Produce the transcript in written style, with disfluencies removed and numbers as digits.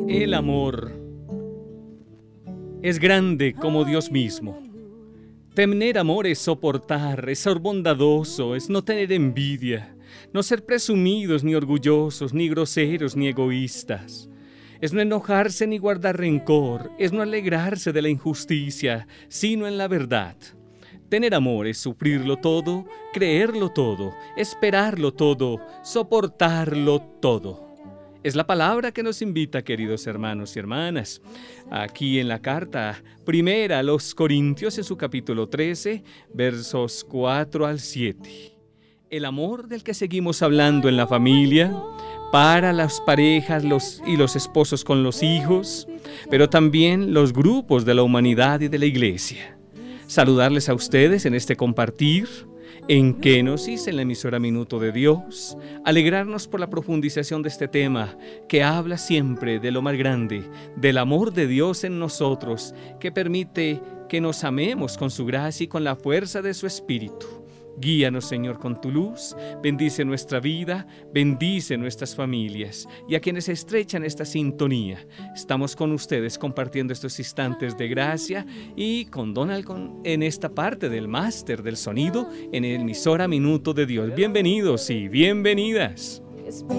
El amor es grande como Dios mismo. Tener amor es soportar, es ser bondadoso, es no tener envidia, no ser presumidos, ni orgullosos, ni groseros, ni egoístas. Es no enojarse ni guardar rencor, es no alegrarse de la injusticia, sino en la verdad. Tener amor es sufrirlo todo, creerlo todo, esperarlo todo, soportarlo todo. Es la palabra que nos invita, queridos hermanos y hermanas, aquí en la carta primera a los Corintios, en su capítulo 13, versos 4 al 7. El amor del que seguimos hablando en la familia, para las parejas y los esposos con los hijos, pero también los grupos de la humanidad y de la iglesia. Saludarles a ustedes en este compartir, en Kenosis, en la emisora Minuto de Dios, alegrarnos por la profundización de este tema que habla siempre de lo más grande, del amor de Dios en nosotros, que permite que nos amemos con su gracia y con la fuerza de su Espíritu. Guíanos, Señor, con tu luz, bendice nuestra vida, bendice nuestras familias y a quienes estrechan esta sintonía. Estamos con ustedes compartiendo estos instantes de gracia y con Donald en esta parte del máster del sonido en emisora Minuto de Dios. Bienvenidos y bienvenidas.